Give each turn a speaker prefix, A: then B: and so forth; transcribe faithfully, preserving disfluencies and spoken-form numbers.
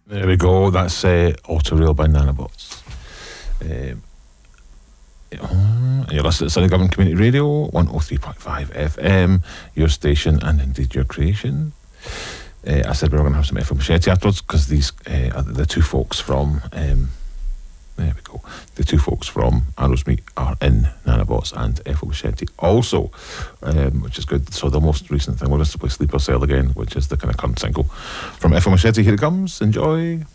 A: There we go. That's uh, Autorail by Nanobots. Um, you're listening to Sunny Govan Community Radio, one oh three point five F M, your station and indeed your creation. Uh, I said we were going to have some F O Machete afterwards because these uh, are the two folks from... Um, there we go. The two folks from Arrowsmeet are in Nanobots and F O Machete also, um, which is good. So the most recent thing was to play Sleep or Sail Again, which is the kind of current single from F O Machete. Here it comes. Enjoy.